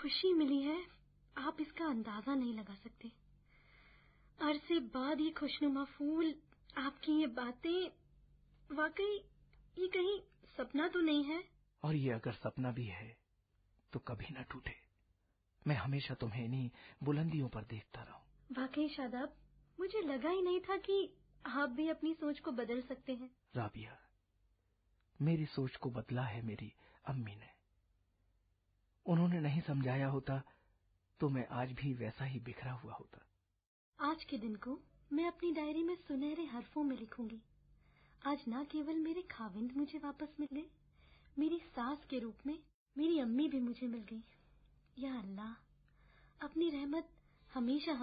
खुशी मिली है, आप इसका अंदाजा नहीं लगा सकते। अरसे बाद ये खुशनुमा फूल, आपकी ये बातें, वाकई ये कहीं सपना तो नहीं है? और ये अगर सपना भी है तो कभी न टूटे। मैं हमेशा तुम्हें इन्हीं बुलंदियों पर देखता रहूं। वाकई शादाब, मुझे लगा ही नहीं था कि आप भी अपनी सोच को बदल सकते हैं। राबिया, मेरी सोच को बदला है मेरी अम्मी ने। उन्होंने नहीं समझाया होता तो मैं आज भी वैसा ही बिखरा हुआ होता। आज के दिन को मैं अपनी डायरी में सुनहरे हरफों में लिखूंगी। आज ना केवल मेरे खाविंद मुझे वापस मिल गए, मेरी सास के रूप में मेरी अम्मी भी मुझे मिल गई। या अल्लाह, अपनी रहमत हमेशा